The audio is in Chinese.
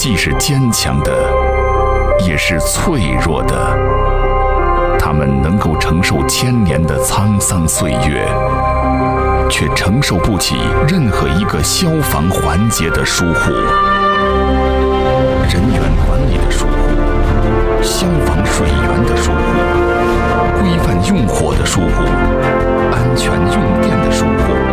既是坚强的，也是脆弱的。他们能够承受1000年的沧桑岁月，却承受不起任何一个消防环节的疏忽。人员管理的疏忽，消防水源的疏忽，规范用火的疏忽，安全用电的疏忽。